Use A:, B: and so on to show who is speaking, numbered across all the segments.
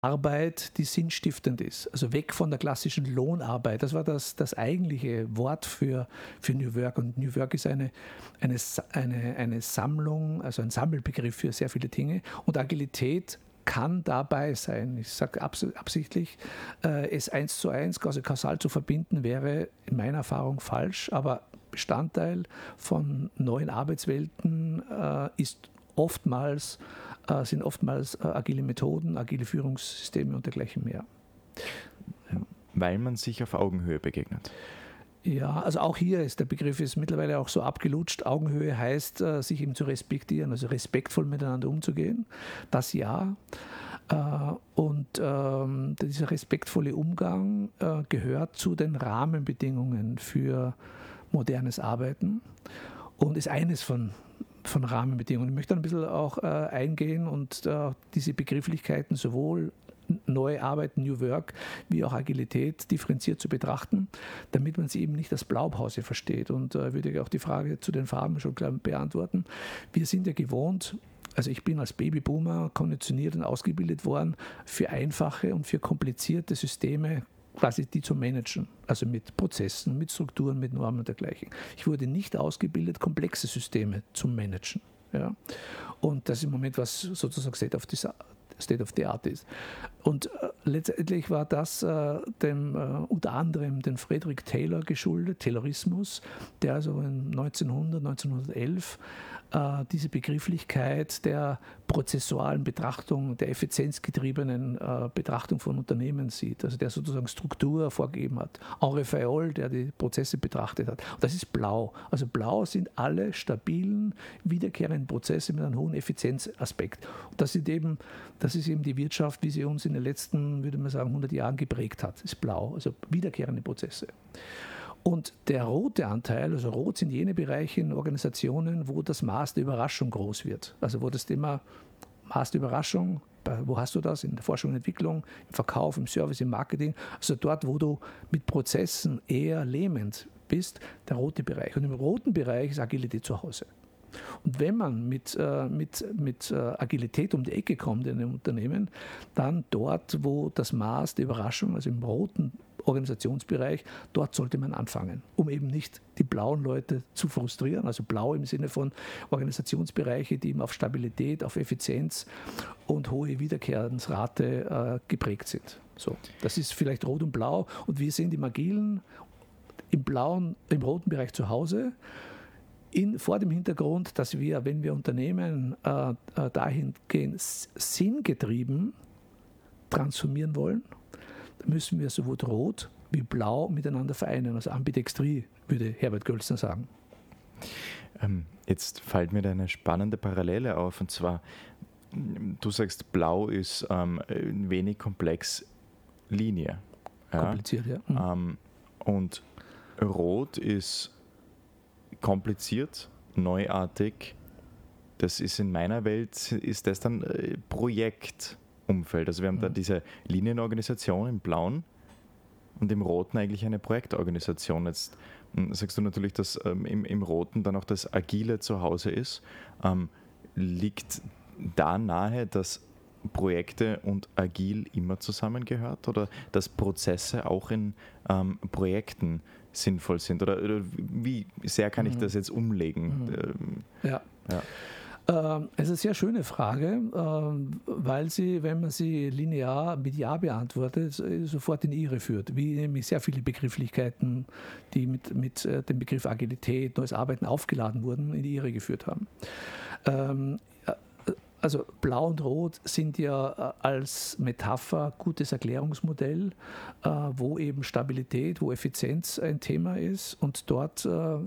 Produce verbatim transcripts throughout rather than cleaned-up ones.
A: Arbeit, die sinnstiftend ist. Also weg von der klassischen Lohnarbeit. Das war das, das eigentliche Wort für, für New Work. Und New Work ist eine, eine, eine, eine Sammlung, also ein Sammelbegriff für sehr viele Dinge. Und Agilität kann dabei sein. Ich sage abs- absichtlich, äh, es eins zu eins, also kausal zu verbinden, wäre in meiner Erfahrung falsch, aber Bestandteil von neuen Arbeitswelten äh, ist oftmals, äh, sind oftmals äh, agile Methoden, agile Führungssysteme und dergleichen mehr.
B: Ja. Weil man sich auf Augenhöhe begegnet.
A: Ja, also auch hier ist der Begriff ist mittlerweile auch so abgelutscht. Augenhöhe heißt, äh, sich eben zu respektieren, also respektvoll miteinander umzugehen. Das ja. Äh, und ähm, dieser respektvolle Umgang äh, gehört zu den Rahmenbedingungen für modernes Arbeiten und ist eines von, von Rahmenbedingungen. Ich möchte ein bisschen auch äh, eingehen und äh, diese Begrifflichkeiten sowohl neue Arbeit, New Work, wie auch Agilität differenziert zu betrachten, damit man sie eben nicht als Blaupause versteht. Und äh, würde ich auch die Frage zu den Farben schon klar beantworten. Wir sind ja gewohnt, also ich bin als Babyboomer konditioniert und ausgebildet worden, für einfache und für komplizierte Systeme quasi die zu managen, also mit Prozessen, mit Strukturen, mit Normen und dergleichen. Ich wurde nicht ausgebildet, komplexe Systeme zu managen. Ja? Und das ist im Moment, was sozusagen State of the, State of the Art ist. Und äh, letztendlich war das äh, dem, äh, unter anderem den Frederick Taylor geschuldet, Taylorismus, der also in neunzehnhundert, neunzehnhundertelf äh, diese Begrifflichkeit der prozessualen Betrachtung, der effizienzgetriebenen äh, Betrachtung von Unternehmen sieht, also der sozusagen Struktur vorgegeben hat. Henri Fayol, der die Prozesse betrachtet hat. Und das ist blau. Also blau sind alle stabilen, wiederkehrenden Prozesse mit einem hohen Effizienzaspekt. Und das, sind eben, das ist eben die Wirtschaft, wie sie uns in den letzten, würde man sagen, hundert Jahren geprägt hat. Das ist blau, also wiederkehrende Prozesse. Und der rote Anteil, also rot sind jene Bereiche in Organisationen, wo das Maß der Überraschung groß wird. Also wo das Thema Maß der Überraschung, wo hast du das? In der Forschung und Entwicklung, im Verkauf, im Service, im Marketing. Also dort, wo du mit Prozessen eher lähmend bist, der rote Bereich. Und im roten Bereich ist Agilität zu Hause. Und wenn man mit, äh, mit, mit äh, Agilität um die Ecke kommt in einem Unternehmen, dann dort, wo das Maß der Überraschung, also im roten Organisationsbereich, dort sollte man anfangen, um eben nicht die blauen Leute zu frustrieren, also blau im Sinne von Organisationsbereiche, die eben auf Stabilität, auf Effizienz und hohe Wiederkehrensrate äh, geprägt sind. So, das ist vielleicht rot und blau und wir sind im agilen, im blauen, im roten Bereich zu Hause. In, vor dem Hintergrund, dass wir, wenn wir Unternehmen äh, dahingehend sinngetrieben transformieren wollen, müssen wir sowohl Rot wie Blau miteinander vereinen. Also Ambidextrie, würde Herbert Gölzner sagen.
B: Ähm, jetzt fällt mir da eine spannende Parallele auf, und zwar, du sagst, Blau ist ähm, wenig komplex, Linie. Ja?
A: Kompliziert, ja. Mhm.
B: Ähm, und Rot ist kompliziert, neuartig. Das ist in meiner Welt, ist das dann äh, Projektumfeld. Also wir haben mhm. da diese Linienorganisation im Blauen und im Roten eigentlich eine Projektorganisation. Jetzt m, sagst du natürlich, dass ähm, im, im Roten dann auch das Agile zu Hause ist. Ähm, liegt da nahe, dass Projekte und Agil immer zusammengehört oder dass Prozesse auch in ähm, Projekten sinnvoll sind? Oder, oder wie sehr kann ich das jetzt umlegen?
A: Mhm. Ja. ja. Ähm, es ist eine sehr schöne Frage, ähm, weil sie, wenn man sie linear mit Ja beantwortet, sofort in die Irre führt. Wie nämlich sehr viele Begrifflichkeiten, die mit, mit äh, dem Begriff Agilität, neues Arbeiten aufgeladen wurden, in die Irre geführt haben. Ähm, Also Blau und Rot sind ja als Metapher gutes Erklärungsmodell, wo eben Stabilität, wo Effizienz ein Thema ist. Und dort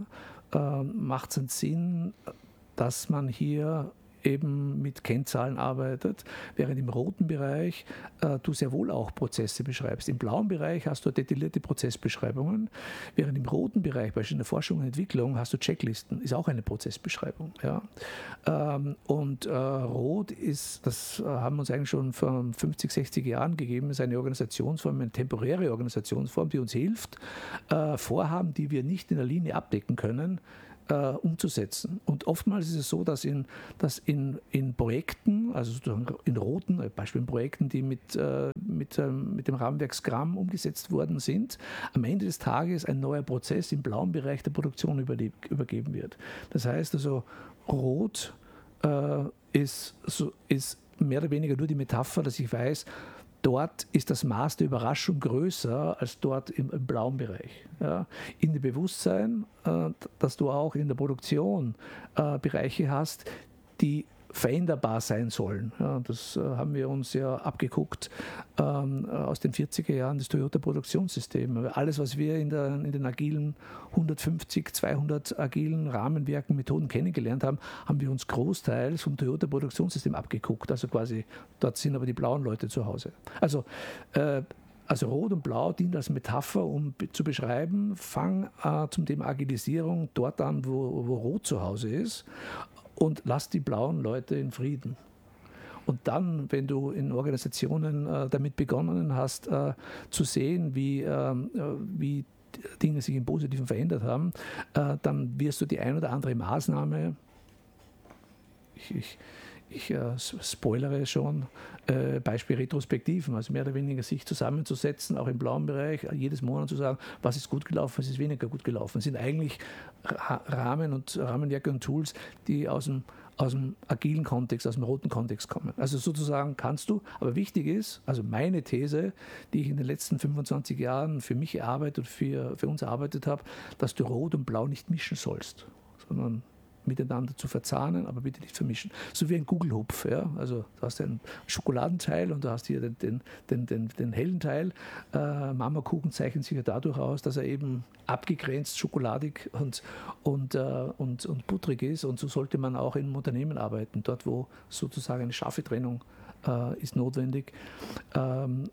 A: macht es einen Sinn, dass man hier eben mit Kennzahlen arbeitet, während im roten Bereich äh, du sehr wohl auch Prozesse beschreibst. Im blauen Bereich hast du detaillierte Prozessbeschreibungen, während im roten Bereich, beispielsweise in der Forschung und Entwicklung, hast du Checklisten, ist auch eine Prozessbeschreibung. Ja? Ähm, und äh, Rot ist, das äh, haben wir uns eigentlich schon vor fünfzig, sechzig Jahren gegeben, ist eine Organisationsform, eine temporäre Organisationsform, die uns hilft, äh, Vorhaben, die wir nicht in der Linie abdecken können, äh, umzusetzen. Und oftmals ist es so, dass in, dass in, in Projekten, also sozusagen in roten, Beispiel in Projekten, die mit, äh, mit, ähm, mit dem Rahmenwerk Scrum umgesetzt worden sind, am Ende des Tages ein neuer Prozess im blauen Bereich der Produktion überle- übergeben wird. Das heißt also, Rot äh, ist, so, ist mehr oder weniger nur die Metapher, dass ich weiß, dort ist das Maß der Überraschung größer als dort im, im blauen Bereich. Ja. In dem Bewusstsein, äh, dass du auch in der Produktion äh, Bereiche hast, die veränderbar sein sollen. Ja, das äh, haben wir uns ja abgeguckt ähm, aus den vierziger Jahren des Toyota-Produktionssystems. Alles, was wir in, der, in den agilen hundertfünfzig, zweihundert agilen Rahmenwerken, Methoden kennengelernt haben, haben wir uns großteils vom Toyota-Produktionssystem abgeguckt. Also quasi, dort sind aber die blauen Leute zu Hause. Also äh, Also Rot und Blau dient als Metapher, um be- zu beschreiben, fang äh, zum Thema Agilisierung dort an, wo, wo Rot zu Hause ist, und lass die blauen Leute in Frieden. Und dann, wenn du in Organisationen äh, damit begonnen hast, äh, zu sehen, wie, äh, wie Dinge sich im Positiven verändert haben, äh, dann wirst du die ein oder andere Maßnahme, ich, ich, ich äh, spoilere schon, äh, Beispiel Retrospektiven, also mehr oder weniger sich zusammenzusetzen, auch im blauen Bereich, jedes Monat zu sagen, was ist gut gelaufen, was ist weniger gut gelaufen. Das sind eigentlich Ra- Rahmen und Rahmenwerke und Tools, die aus dem, aus dem agilen Kontext, aus dem roten Kontext kommen. Also sozusagen kannst du, aber wichtig ist, also meine These, die ich in den letzten fünfundzwanzig Jahren für mich erarbeitet und für, für uns erarbeitet habe, dass du Rot und Blau nicht mischen sollst, sondern miteinander zu verzahnen, aber bitte nicht vermischen. So wie ein Gugelhupf. Ja? Also du hast einen Schokoladenteil und du hast hier den, den, den, den, den hellen Teil. Äh, Mamakuchen zeichnet sich ja dadurch aus, dass er eben abgegrenzt, schokoladig und, und, äh, und, und butterig ist. Und so sollte man auch in einem Unternehmen arbeiten, dort wo sozusagen eine scharfe Trennung äh, ist notwendig, ähm,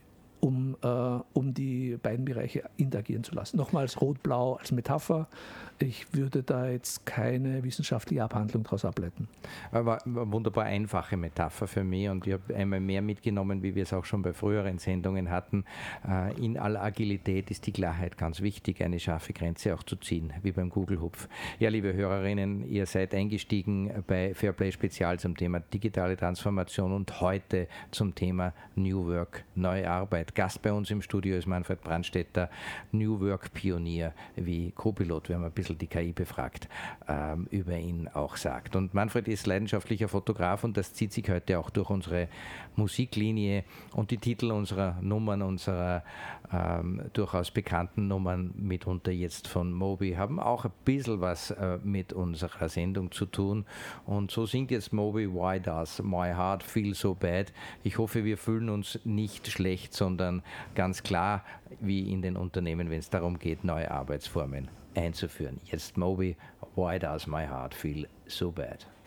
A: um, äh, um die beiden Bereiche interagieren zu lassen. Nochmals Rot-Blau als Metapher. Ich würde da jetzt keine wissenschaftliche Abhandlung daraus ableiten.
C: Aber eine wunderbar einfache Metapher für mich, und ich habe einmal mehr mitgenommen, wie wir es auch schon bei früheren Sendungen hatten. In aller Agilität ist die Klarheit ganz wichtig, eine scharfe Grenze auch zu ziehen, wie beim Gugelhupf. Ja, liebe Hörerinnen, ihr seid eingestiegen bei Fairplay Spezial zum Thema digitale Transformation und heute zum Thema New Work, neue Arbeit. Gast bei uns im Studio ist Manfred Brandstätter, New Work Pionier, wie Co-Pilot, wir haben ein bisschen die K I befragt, ähm, über ihn auch sagt. Und Manfred ist leidenschaftlicher Fotograf und das zieht sich heute auch durch unsere Musiklinie und die Titel unserer Nummern, unserer ähm, durchaus bekannten Nummern, mitunter jetzt von Moby, haben auch ein bisschen was äh, mit unserer Sendung zu tun. Und so singt jetzt Moby Why Does My Heart Feel So Bad? Ich hoffe, wir fühlen uns nicht schlecht, sondern ganz klar, wie in den Unternehmen, wenn es darum geht, neue Arbeitsformen einzuführen. Jetzt Moby, Why Does My Heart Feel So Bad?